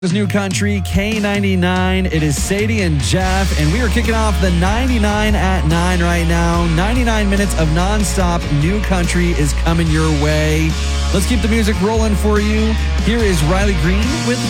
This new country, K99. It is Sadie and Jeff, and we are kicking off the 99 at 9 right now. 99 minutes of nonstop new country is coming your way. Let's keep the music rolling for you. Here is Riley Green with